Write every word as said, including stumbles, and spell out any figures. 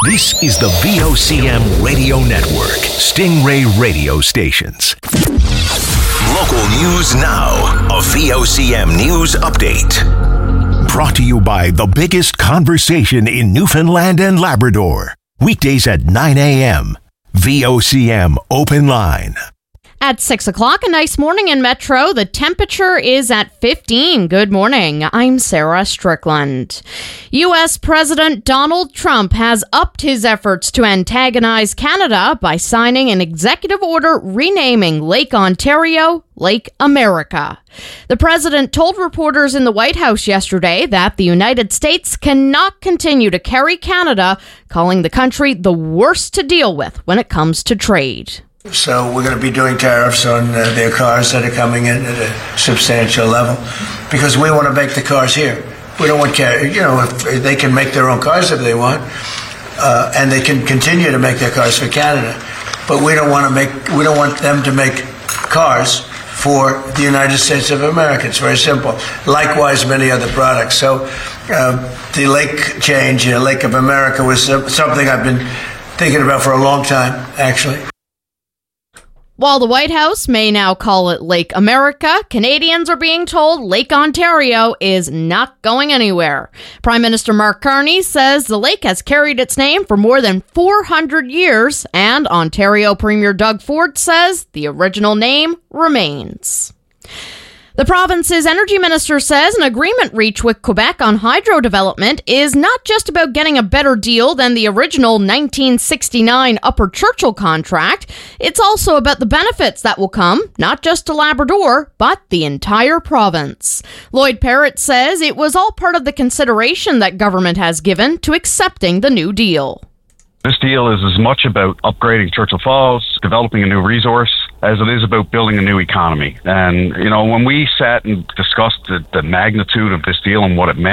This is the V O C M Radio Network, Stingray Radio Stations. Local news now, a V O C M News Update. Brought to you by the biggest conversation in Newfoundland and Labrador. Weekdays at nine a.m. V O C M Open Line. At six o'clock, a nice morning in Metro. The temperature is at fifteen. Good morning. I'm Sarah Strickland. U S President Donald Trump has upped his efforts to antagonize Canada by signing an executive order renaming Lake Ontario Lake America. The president told reporters in the White House yesterday that the United States cannot continue to carry Canada, calling the country the worst to deal with when it comes to trade. So we're going to be doing tariffs on uh, their cars that are coming in at a substantial level because we want to make the cars here. We don't want, you know, if they can make their own cars if they want, uh, and they can continue to make their cars for Canada. But we don't want to make, we don't want them to make cars for the United States of America. It's very simple. Likewise, many other products. So uh, the lake change, uh, Lake of America, was something I've been thinking about for a long time, actually. While the White House may now call it Lake America, Canadians are being told Lake Ontario is not going anywhere. Prime Minister Mark Carney says the lake has carried its name for more than four hundred years, and Ontario Premier Doug Ford says the original name remains. The province's energy minister says an agreement reached with Quebec on hydro development is not just about getting a better deal than the original nineteen sixty-nine Upper Churchill contract. It's also about the benefits that will come, not just to Labrador, but the entire province. Lloyd Parrott says it was all part of the consideration that government has given to accepting the new deal. This deal is as much about upgrading Churchill Falls, developing a new resource, as it is about building a new economy. And, you know, when we sat and discussed the, the magnitude of this deal and what it meant,